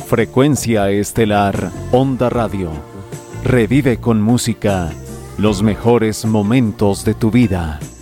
Frecuencia estelar Onda Radio. Revive con música los mejores momentos de tu vida.